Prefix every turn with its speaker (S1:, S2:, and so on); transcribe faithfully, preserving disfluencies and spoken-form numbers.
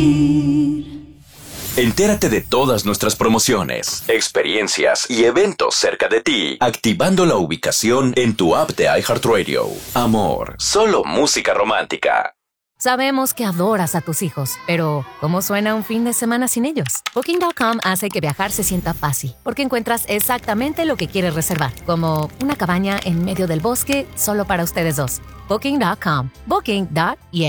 S1: Entérate de todas nuestras promociones, experiencias y eventos cerca de ti, activando la ubicación en tu app de iHeartRadio. Amor, solo música romántica.
S2: Sabemos que adoras a tus hijos, pero ¿cómo suena un fin de semana sin ellos? Booking punto com hace que viajar se sienta fácil, porque encuentras exactamente lo que quieres reservar, como una cabaña en medio del bosque solo para ustedes dos. Booking punto com. Booking punto yeah.